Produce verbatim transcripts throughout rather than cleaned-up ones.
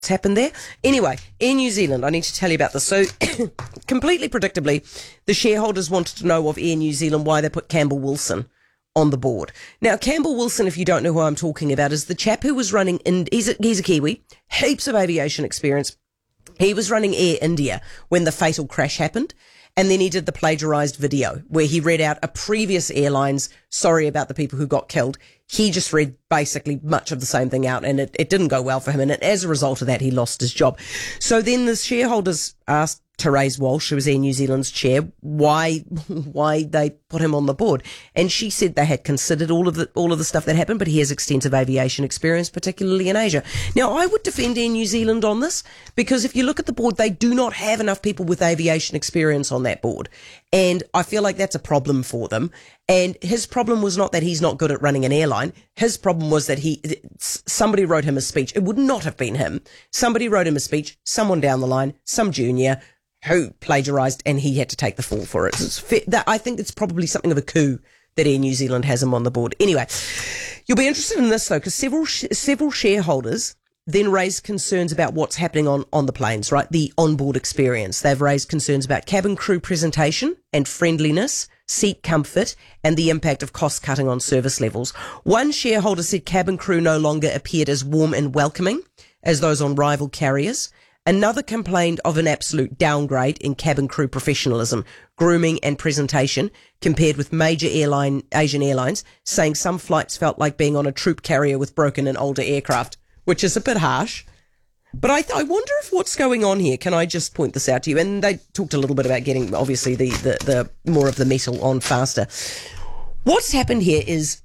what's happened there. Anyway, Air New Zealand, I need to tell you about this. So, completely predictably, the shareholders wanted to know of Air New Zealand why they put Campbell Wilson on the board. Now, Campbell Wilson, if you don't know who I'm talking about, is the chap who was running, in, he's, a, he's a Kiwi, heaps of aviation experience. He was running Air India when the fatal crash happened. And then he did the plagiarized video where he read out a previous airline's sorry about the people who got killed. He just read basically much of the same thing out, and it, it didn't go well for him. And as a result of that, he lost his job. So then the shareholders asked Therese Walsh, who was Air New Zealand's chair, why why they put him on the board. And she said they had considered all of the all of the stuff that happened, but he has extensive aviation experience, particularly in Asia. Now, I would defend Air New Zealand on this, because if you look at the board, they do not have enough people with aviation experience on that board. And I feel like that's a problem for them. And his problem was not that he's not good at running an airline. His problem was that he somebody wrote him a speech. It would not have been him. Somebody wrote him a speech, someone down the line, some junior, who plagiarised, and he had to take the fall for it. It's fair, that, I think it's probably something of a coup that Air New Zealand has him on the board. Anyway, you'll be interested in this, though, because several sh- several shareholders then raised concerns about what's happening on, on the planes, right? The onboard experience. They've raised concerns about cabin crew presentation and friendliness, seat comfort, and the impact of cost cutting on service levels. One shareholder said cabin crew no longer appeared as warm and welcoming as those on rival carriers. Another complained of an absolute downgrade in cabin crew professionalism, grooming and presentation compared with major airline Asian airlines, saying some flights felt like being on a troop carrier with broken and older aircraft, which is a bit harsh. But I, I wonder if what's going on here, can I just point this out to you? And they talked a little bit about getting, obviously, the, the, the more of the metal on faster. What's happened here is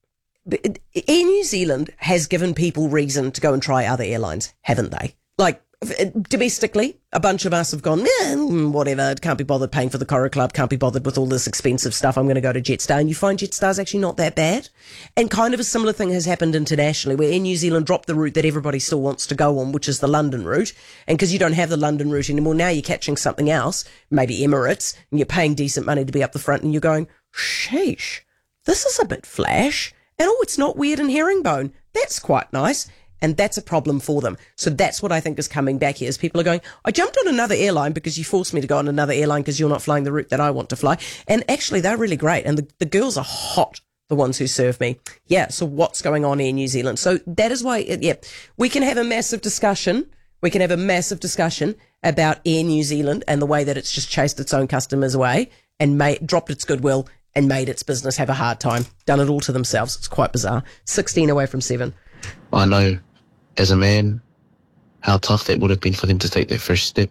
Air New Zealand has given people reason to go and try other airlines, haven't they? Like, domestically, a bunch of us have gone, eh, whatever, can't be bothered paying for the Cora Club, can't be bothered with all this expensive stuff, I'm going to go to Jetstar. And you find Jetstar's actually not that bad. And kind of a similar thing has happened internationally, where Air New Zealand dropped the route that everybody still wants to go on, which is the London route. And because you don't have the London route anymore, now you're catching something else, maybe Emirates, and you're paying decent money to be up the front, and you're going, sheesh, this is a bit flash. And oh, it's not weird and herringbone. That's quite nice. And that's a problem for them. So that's what I think is coming back here, is people are going, I jumped on another airline because you forced me to go on another airline because you're not flying the route that I want to fly. And actually, they're really great. And the, the girls are hot, the ones who serve me. Yeah, so what's going on in New Zealand? So that is why, yeah, we can have a massive discussion. We can have a massive discussion about Air New Zealand and the way that it's just chased its own customers away and made, dropped its goodwill and made its business have a hard time. Done it all to themselves. It's quite bizarre. sixteen away from seven. I know, as a man, how tough that would have been for them to take that first step,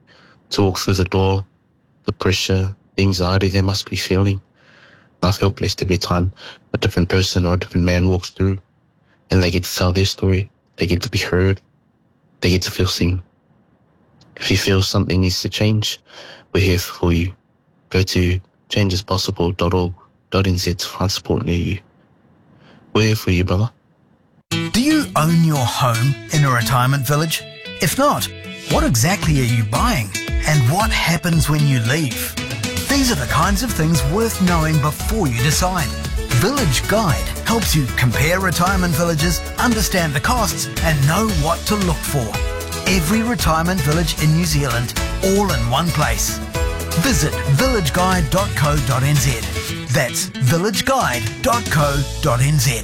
to walk through the door, the pressure, the anxiety they must be feeling. I feel blessed every time a different person or a different man walks through and they get to tell their story, they get to be heard, they get to feel seen. If you feel something needs to change, we're here for you. Go to changes possible dot org dot n z to find support near you. We're here for you, brother. Do you own your home in a retirement village? If not, what exactly are you buying? And what happens when you leave? These are the kinds of things worth knowing before you decide. Village Guide helps you compare retirement villages, understand the costs, and know what to look for. Every retirement village in New Zealand, all in one place. Visit village guide dot co dot n z. That's village guide dot co dot n z.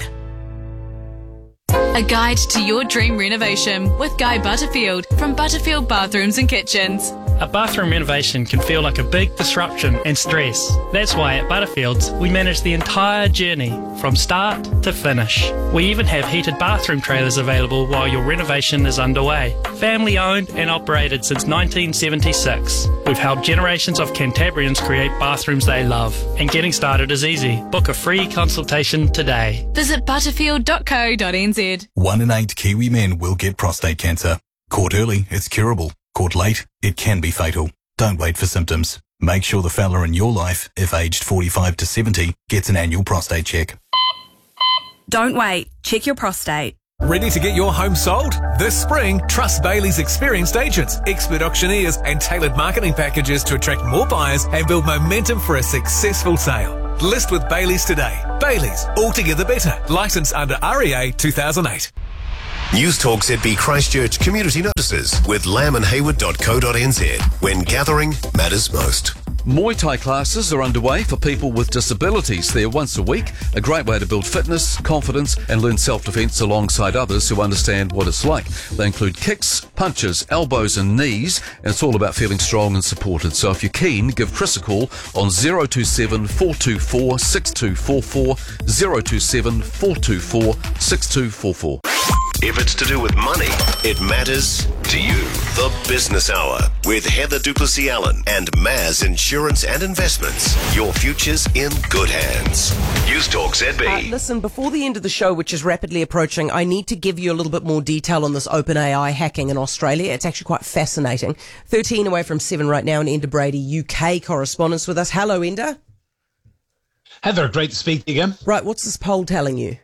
A guide to your dream renovation with Guy Butterfield from Butterfield Bathrooms and Kitchens. A bathroom renovation can feel like a big disruption and stress. That's why at Butterfields we manage the entire journey from start to finish. We even have heated bathroom trailers available while your renovation is underway. Family owned and operated since nineteen seventy-six. We've helped generations of Cantabrians create bathrooms they love. And getting started is easy. Book a free consultation today. Visit butterfield dot co dot n z. One in eight Kiwi men will get prostate cancer. Caught early, it's curable. Caught late, it can be fatal. Don't wait for symptoms. Make sure the fella in your life, if aged forty-five to seventy, gets an annual prostate check. Don't wait. Check your prostate. Ready to get your home sold? This spring, trust Bailey's experienced agents, expert auctioneers and tailored marketing packages to attract more buyers and build momentum for a successful sale. List with Bailey's today. Bailey's, altogether better. Licensed under R E A two thousand eight. News Talk Z B Christchurch Community Notices with lamb and hayward dot co dot n z. When gathering matters most. Muay Thai classes are underway for people with disabilities. They're once a week, a great way to build fitness, confidence and learn self-defense alongside others who understand what it's like. They include kicks, punches, elbows and knees, and it's all about feeling strong and supported. So if you're keen, give Chris a call on zero two seven, four two four, six two four four, zero two seven, four two four, six two four four. If it's to do with money, it matters to you. The Business Hour with Heather Duplessis-Allen and Maz Insurance and Investments. Your future's in good hands. News Talk Z B. Uh, listen, before the end of the show, which is rapidly approaching, I need to give you a little bit more detail on this OpenAI hacking in Australia. It's actually quite fascinating. thirteen away from seven right now, and Enda Brady, U K correspondent with us. Hello, Enda. Heather, great to speak again. Right, what's this poll telling you?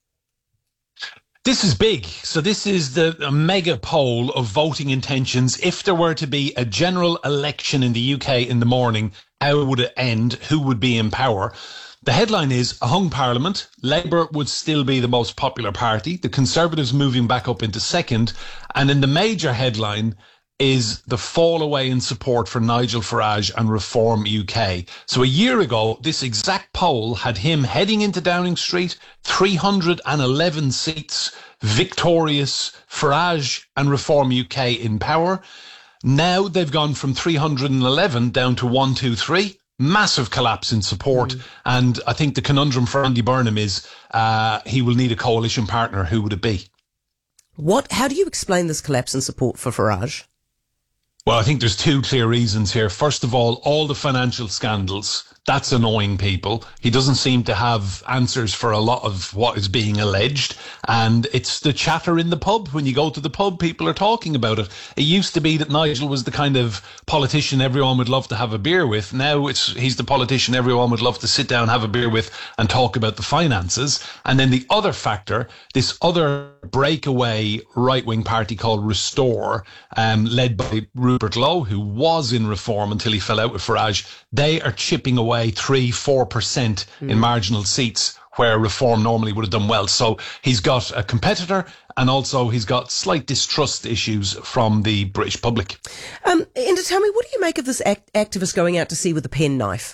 This is big. So this is the a mega poll of voting intentions. If there were to be a general election in the U K in the morning, how would it end? Who would be in power? The headline is a hung parliament. Labour would still be the most popular party. The Conservatives moving back up into second. And then the major headline is the fall away in support for Nigel Farage and Reform U K. So a year ago, this exact poll had him heading into Downing Street, three hundred eleven seats, victorious, Farage and Reform U K in power. Now they've gone from three hundred eleven down to one two three. Massive collapse in support. Mm. And I think the conundrum for Andy Burnham is uh, he will need a coalition partner. Who would it be? What? How do you explain this collapse in support for Farage? Well, I think there's two clear reasons here. First of all, all the financial scandals. That's annoying people. He doesn't seem to have answers for a lot of what is being alleged. And it's the chatter in the pub. When you go to the pub, people are talking about it. It used to be that Nigel was the kind of politician everyone would love to have a beer with. Now it's he's the politician everyone would love to sit down, have a beer with and talk about the finances. And then the other factor, this other breakaway right-wing party called Restore, um, led by Rupert Lowe, who was in Reform until he fell out with Farage, they are chipping away three, four percent mm. in marginal seats where Reform normally would have done well. So he's got a competitor and also he's got slight distrust issues from the British public. Um, and tell me, what do you make of this act- activist going out to sea with a penknife?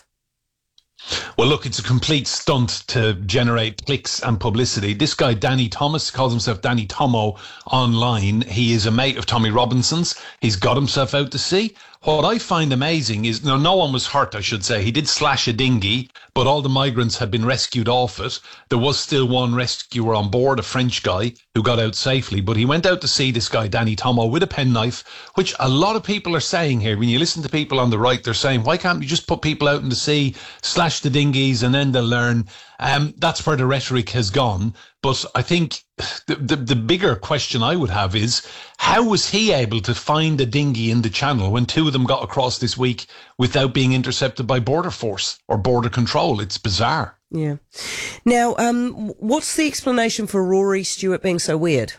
Well, look, it's a complete stunt to generate clicks and publicity. This guy, Danny Thomas, calls himself Danny Tomo online. He is a mate of Tommy Robinson's. He's got himself out to sea. What I find amazing is, no, no one was hurt, I should say. He did slash a dinghy, but all the migrants had been rescued off it. There was still one rescuer on board, a French guy, who got out safely. But he went out to see this guy, Danny Tomo, with a penknife, which a lot of people are saying here. When you listen to people on the right, they're saying, why can't you just put people out in the sea, slash the dinghies, and then they'll learn? Um, that's where the rhetoric has gone. But I think the, the the bigger question I would have is, how was he able to find a dinghy in the channel when two of them got across this week without being intercepted by Border Force or Border Control? It's bizarre. Yeah. Now, um, what's the explanation for Rory Stewart being so weird?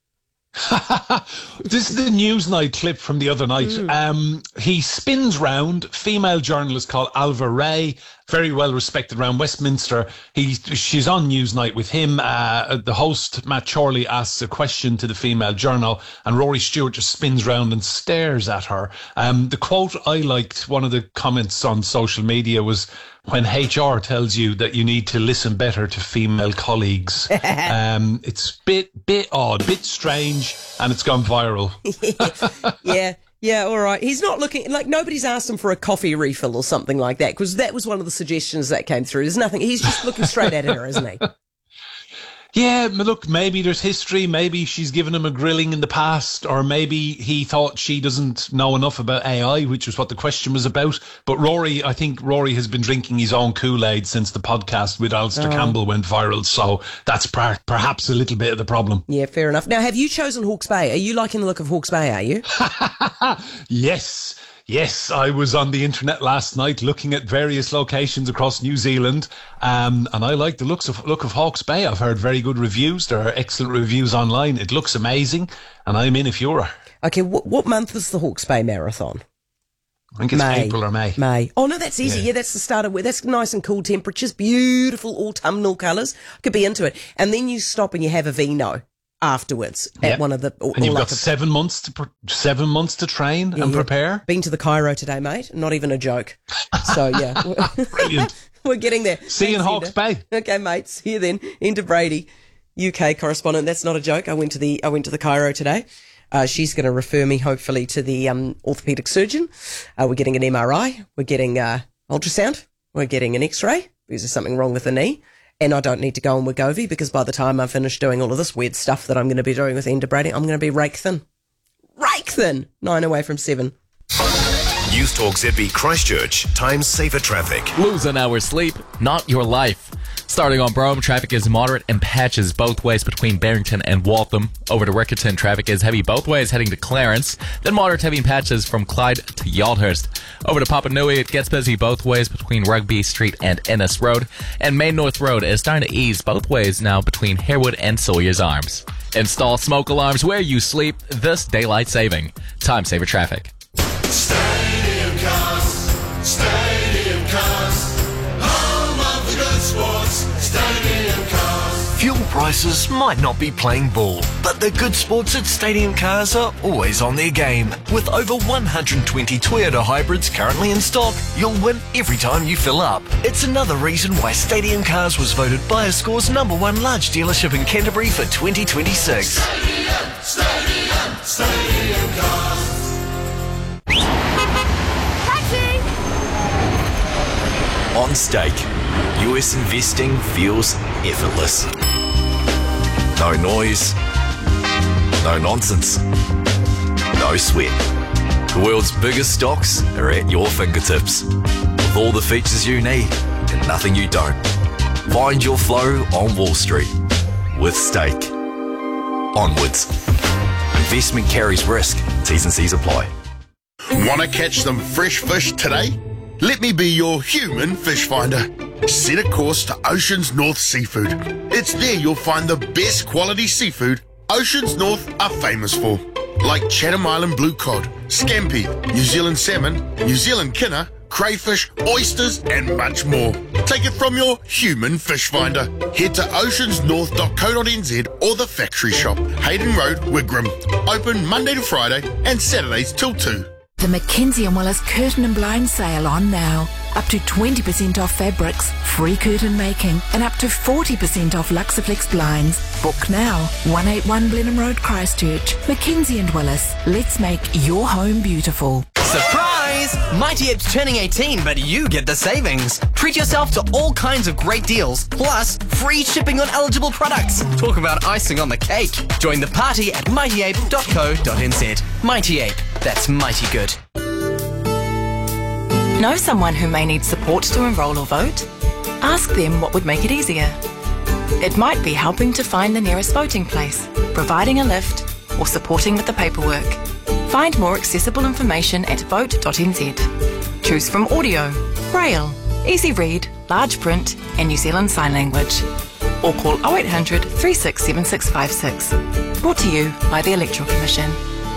This is the Newsnight clip from the other night. Mm. Um, he spins round, female journalist called Alva Ray, very well respected around Westminster. He, she's on Newsnight with him. Uh, the host, Matt Chorley, asks a question to the female journal, and Rory Stewart just spins round and stares at her. Um, the quote I liked, one of the comments on social media was, when H R tells you that you need to listen better to female colleagues. um, it's bit, bit odd, bit strange, and it's gone viral. yeah. Yeah, all right. He's not looking, like, nobody's asked him for a coffee refill or something like that, because that was one of the suggestions that came through. There's nothing. He's just looking straight at her, isn't he? Yeah, look, maybe there's history. Maybe she's given him a grilling in the past, or maybe he thought she doesn't know enough about A I, which was what the question was about. But Rory, I think Rory has been drinking his own Kool-Aid since the podcast with Alistair oh. Campbell went viral. So that's per- perhaps a little bit of the problem. Yeah, fair enough. Now, have you chosen Hawke's Bay? Are you liking the look of Hawke's Bay, are you? Yes. Yes, I was on the internet last night looking at various locations across New Zealand, um, and I like the looks of look of Hawke's Bay. I've heard very good reviews. There are excellent reviews online. It looks amazing, and I'm in if you are. Okay, what, what month is the Hawke's Bay Marathon? I think it's May. April or May. May. Oh, no, that's easy. Yeah, yeah that's the start of it. That's nice and cool temperatures, beautiful autumnal colours. Could be into it. And then you stop and you have a vino. afterwards at Yep. one of the. Or, And you've or got like a- seven months to pr- seven months to train Yeah, and yeah. prepare. Been to the Cairo today, mate. Not even a joke. So yeah, Brilliant. we're getting there. See you in Thanks, Hawke's Bay. Okay, mate. See you then. Into Brady, U K correspondent. That's not a joke. I went to the I went to the Cairo today. Uh, she's going to refer me hopefully to the um, orthopedic surgeon. Uh, we're getting an M R I. We're getting uh, ultrasound. We're getting an X-ray because there's something wrong with the knee. And I don't need to go on Wegovy because by the time I'm finished doing all of this weird stuff that I'm going to be doing with Enda Brady, I'm going to be rake thin. Rake thin. Nine away from seven. News Talk Z B Christchurch. Time saver traffic. Lose an hour's sleep, not your life. Starting on Brome, traffic is moderate in patches both ways between Barrington and Waltham. Over to Rickerton, traffic is heavy both ways heading to Clarence. Then moderate heavy in patches from Clyde to Yaldhurst. Over to Papanui, it gets busy both ways between Rugby Street and Ennis Road. And Main North Road is starting to ease both ways now between Harewood and Sawyer's Arms. Install smoke alarms where you sleep this daylight saving. Time saver traffic. Stadium Cars, Stadium Cars, home of the good sports, Stadium Cars. Fuel prices might not be playing ball, but the good sports at Stadium Cars are always on their game. With over one hundred twenty Toyota hybrids currently in stock, you'll win every time you fill up. It's another reason why Stadium Cars was voted BuyerScore's number one large dealership in Canterbury for twenty twenty-six. Stadium, Stadium, Stadium Cars. On Stake, U S investing feels effortless. No noise, no nonsense, no sweat. The world's biggest stocks are at your fingertips, with all the features you need and nothing you don't. Find your flow on Wall Street with Stake. Onwards. Investment carries risk. T's and C's apply. Want to catch some fresh fish today? Let me be your human fish finder. Set a course to Oceans North Seafood. It's there you'll find the best quality seafood Oceans North are famous for, like Chatham Island blue cod, scampi, New Zealand salmon, New Zealand kinner, crayfish, oysters, and much more. Take it from your human fish finder. Head to oceans north dot co dot n z or the factory shop, Hayden Road, Wigram. Open Monday to Friday and Saturdays till two. The Mackenzie and Willis Curtain and Blind sale on now. Up to twenty percent off fabrics, free curtain making, and up to forty percent off Luxaflex blinds. Book now. one eighty-one Blenheim Road, Christchurch. Mackenzie and Willis. Let's make your home beautiful. Surprise! Mighty Ape's turning eighteen, but you get the savings. Treat yourself to all kinds of great deals, plus free shipping on eligible products. Talk about icing on the cake. Join the party at mighty ape dot co dot n z. Mighty Ape, that's mighty good. Know someone who may need support to enrol or vote? Ask them what would make it easier. It might be helping to find the nearest voting place, providing a lift, or supporting with the paperwork. Find more accessible information at vote dot n z. Choose from audio, braille, easy read, large print, and New Zealand Sign Language. Or call oh eight hundred, three six seven six five six. Brought to you by the Electoral Commission.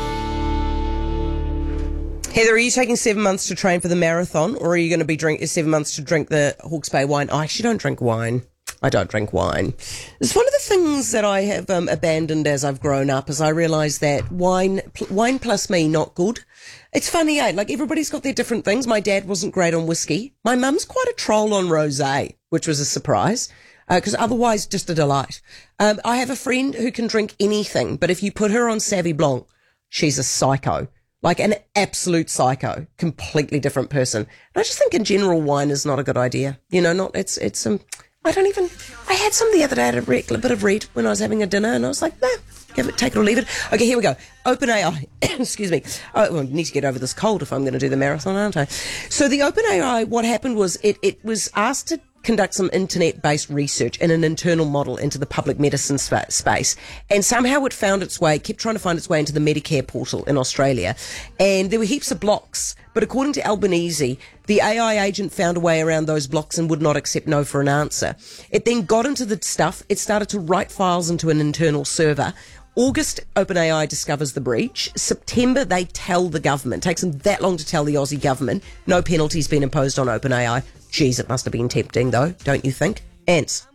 Heather, are you taking seven months to train for the marathon, or are you going to be drink seven months to drink the Hawke's Bay wine? I actually don't drink wine. I don't drink wine. It's one of the things that I have um, abandoned as I've grown up, as I realise that wine, pl- wine plus me, not good. It's funny, eh? Like, everybody's got their different things. My dad wasn't great on whiskey. My mum's quite a troll on rosé, which was a surprise, because uh, otherwise just a delight. Um, I have a friend who can drink anything, but if you put her on Savvy Blanc, she's a psycho. Like an absolute psycho, completely different person. And I just think in general wine is not a good idea. You know, not, it's, it's, um, I don't even, I had some the other day, I had a, re- a bit of red when I was having a dinner and I was like, nah, give it, take it or leave it. Okay, here we go. OpenAI, excuse me. Oh, well, I need to get over this cold if I'm going to do the marathon, aren't I? So the OpenAI, what happened was it, it was asked to conduct some internet-based research in an internal model into the public medicine spa- space. And somehow it found its way, kept trying to find its way into the Medicare portal in Australia. And there were heaps of blocks. But according to Albanese, the A I agent found a way around those blocks and would not accept no for an answer. It then got into the stuff. It started to write files into an internal server. August, OpenAI discovers the breach. September, they tell the government. It takes them that long to tell the Aussie government. No penalty's been imposed on OpenAI. Geez, it must have been tempting, though, don't you think? Ants.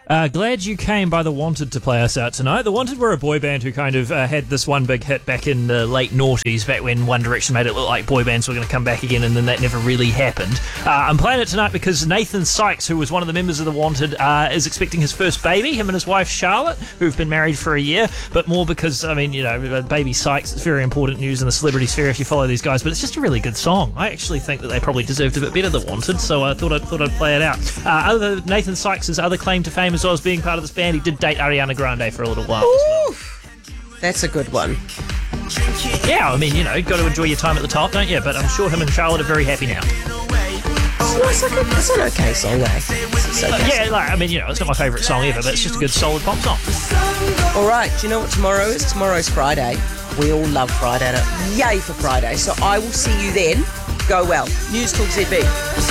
Uh, glad you came by The Wanted to play us out tonight. The Wanted were a boy band who kind of uh, had this one big hit back in the late noughties, back when One Direction made it look like boy bands were going to come back again, and then that never really happened. Uh, I'm playing it tonight because Nathan Sykes, who was one of the members of The Wanted, uh, is expecting his first baby, him and his wife Charlotte, who've been married for a year, but more because, I mean, you know, baby Sykes, it's very important news in the celebrity sphere if you follow these guys, but it's just a really good song. I actually think that they probably deserved a bit better than Wanted, so I thought I'd, thought I'd play it out. Uh, other Nathan Sykes' other claim to fame as well as being part of this band, he did date Ariana Grande for a little while. Ooh, that's a good one. Yeah, I mean, you know, you've got to enjoy your time at the top, don't you? But I'm sure him and Charlotte are very happy now. Oh, it's, like a, it's an okay song, eh? It's okay. Uh, yeah, like, I mean, you know, it's not my favourite song ever, but it's just a good, solid pop song. All right, do you know what tomorrow is? Tomorrow's Friday. We all love Friday. Yay for Friday. So I will see you then. Go well. News Talk Z B.